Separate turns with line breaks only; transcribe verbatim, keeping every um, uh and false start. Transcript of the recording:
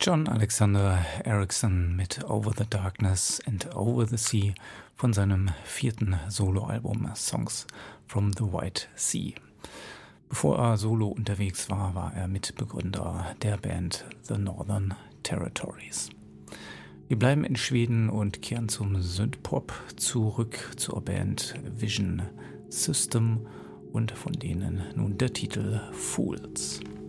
John Alexander Erickson mit Over the Darkness and Over the Sea von seinem vierten Soloalbum Songs from the White Sea. Bevor er solo unterwegs war, war er Mitbegründer der Band The Northern Territories. Wir bleiben in Schweden und kehren zum Synthpop zurück zur Band Vision System und von denen nun der Titel Fools.